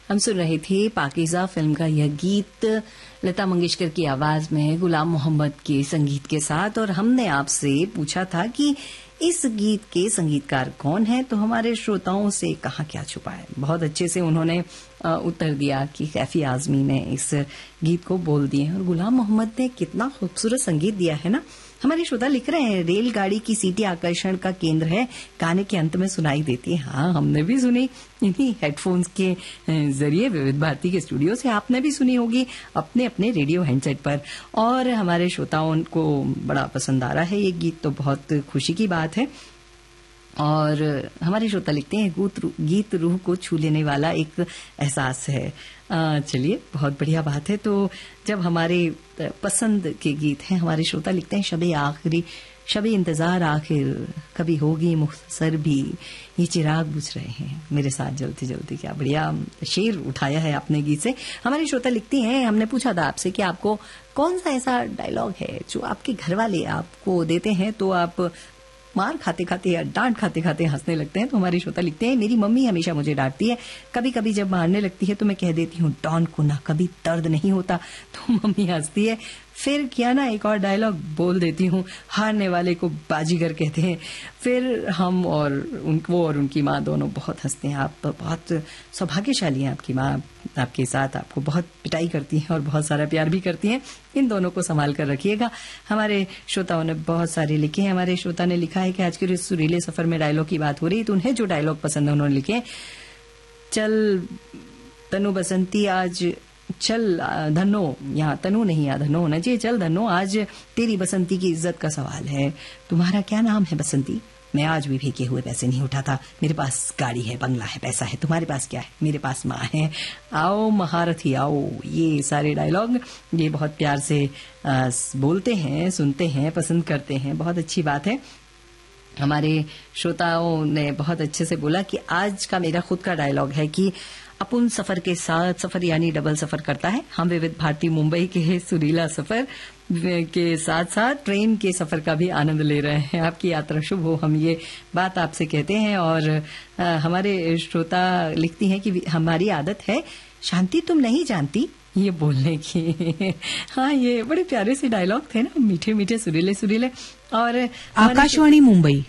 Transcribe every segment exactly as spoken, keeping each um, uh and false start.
हम सुन रहे थे पाकीज़ा फिल्म का यह गीत लता मंगेशकर की आवाज में गुलाम मोहम्मद के संगीत के साथ। और हमने आपसे पूछा था कि इस गीत के संगीतकार कौन है, तो हमारे श्रोताओं से कहाँ क्या छुपा है। बहुत अच्छे से उन्होंने उत्तर दिया कि कैफी आजमी ने इस गीत को बोल दिए और गुलाम मोहम्मद ने कितना खूबसूरत संगीत दिया है ना। हमारे श्रोता लिख रहे हैं रेलगाड़ी की सीटी आकर्षण का केंद्र है, गाने के अंत में सुनाई देती है। हाँ, हमने भी सुनी इन्हीं हेडफोन्स के जरिए विविध भारती के स्टूडियो से। आपने भी सुनी होगी अपने अपने रेडियो हैंडसेट पर। और हमारे श्रोताओं को बड़ा पसंद आ रहा है ये गीत, तो बहुत खुशी की बात है। और हमारे श्रोता लिखते हैं गीत रूह को छू लेने वाला एक एहसास है। चलिए, बहुत बढ़िया बात है। तो जब हमारे पसंद के गीत हैं, हमारे श्रोता लिखते हैं शबे आखिरी शबे इंतजार आखिर कभी होगी मुख्तसर भी ये चिराग बुझ रहे हैं मेरे साथ जलती जलती। क्या बढ़िया शेर उठाया है आपने गीत से। हमारे श्रोता लिखती हैं, हमने पूछा था आपसे कि आपको कौन सा ऐसा डायलॉग है जो आपके घर वाले आपको देते हैं तो आप मार खाते खाते या डांट खाते खाते हंसने लगते हैं। तो हमारी श्रोता लिखते हैं, मेरी मम्मी हमेशा मुझे डांटती है, कभी कभी जब मारने लगती है तो मैं कह देती हूँ डॉन को ना कभी दर्द नहीं होता, तो मम्मी हंसती है। फिर क्या ना एक और डायलॉग बोल देती हूँ, हारने वाले को बाजीगर कहते हैं। फिर हम और उन, वो और उनकी माँ दोनों बहुत हंसते हैं। आप बहुत सौभाग्यशाली हैं, आपकी माँ आपके साथ आपको बहुत पिटाई करती हैं और बहुत सारा प्यार भी करती हैं। इन दोनों को संभाल कर रखिएगा। हमारे श्रोताओं ने बहुत सारे लिखे हैं। हमारे श्रोता ने लिखा है कि आज के इस सुरीले सफर में डायलॉग की बात हो रही है, तो उन्हें जो डायलॉग पसंद है उन्होंने लिखे, चल तनु बसंती आज चल धनो, यहाँ तनु नहीं या धनो होना चाहिए, चल धनो आज तेरी बसंती की इज्जत का सवाल है। तुम्हारा क्या नाम है बसंती? मैं आज भी फेंके हुए पैसे नहीं उठाता, मेरे पास गाड़ी है, बंगला है, पैसा है। तुम्हारे पास क्या है? मेरे पास माँ है। आओ महारथी आओ। ये सारे डायलॉग ये बहुत प्यार से आ, बोलते हैं, सुनते हैं, पसंद करते हैं। बहुत अच्छी बात है। हमारे श्रोताओं ने बहुत अच्छे से बोला कि आज का मेरा खुद का डायलॉग है कि अपुन सफर के साथ सफर यानी डबल सफर करता है। हम विविध भारती मुंबई के सुरीला सफर के साथ साथ ट्रेन के सफर का भी आनंद ले रहे हैं। आपकी यात्रा शुभ हो, हम ये बात आपसे कहते हैं। और आ, हमारे श्रोता लिखती हैं कि हमारी आदत है शांति तुम नहीं जानती ये बोलने की। हाँ, ये बड़े प्यारे से डायलॉग थे ना, मीठे मीठे सुरीले सुरीले। और आकाशवाणी मुंबई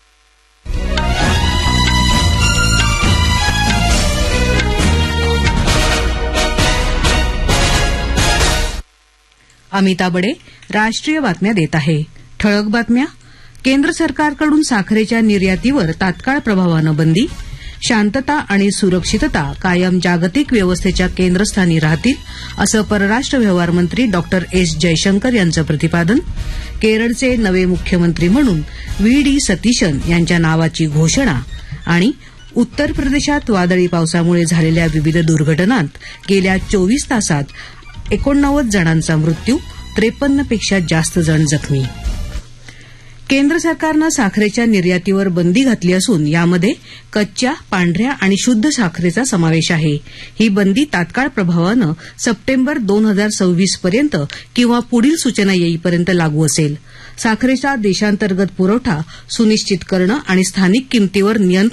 अमिता बडे राष्ट्रीय बातम्या देत आहे। ठळक बातम्या. केंद्र सरकारकडून साखरेच्या निर्यातीवर तात्काळ प्रभावानं बंदी. शांतता आणि सुरक्षितता कायम जागतिक व्यवस्थेच्या केंद्रस्थानी राहतील असं परराष्ट्र व्यवहार मंत्री डॉक्टर एस जयशंकर यांचं प्रतिपादन. केरळचे नवे मुख्यमंत्री म्हणून व्ही डी सतीशन यांच्या नावाची घोषणा. आणि उत्तर प्रदेशात वादळी पावसामुळे झालेल्या विविध दुर्घटनांत गेल्या चोवीस तासात एकोणनव्वद जणांचा मृत्यू, त्रेपन्नपेक्षा जास्त जण जखमी. केंद्र सरकारनं साखरेच्या निर्यातीवर बंदी घातली असून यामध्ये कच्च्या, पांढऱ्या आणि शुद्ध साखरेचा समावेश आहे. ही बंदी तात्काळ प्रभावानं सप्टेंबर दोन हजार सव्वीस पर्यंत किंवा पुढील सूचना येईपर्यंत लागू असेल. साखरेचा देशांतर्गत पुरवठा सुनिश्चित करणं आणि स्थानिक किंमतीवर नियंत्रण